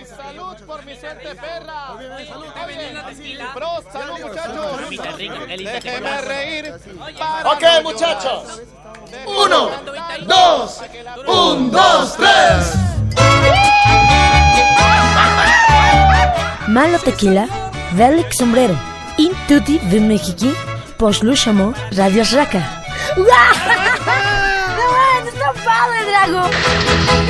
Salud por Vicente Ferra. Prost, salud, muchachos. Déjeme reír. Ok, muchachos. 1, 2, 1, 2, 3. Malo tequila, velik sombrero. In tutti v Mexiki poslušamo Radio Žaka. To je padle, Drago.